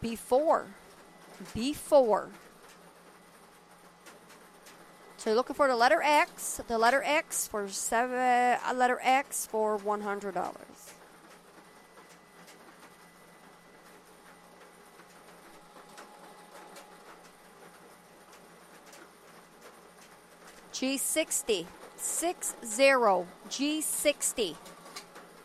before. Before. So you're looking for the letter X. The letter X for $100. G60. 60. G60.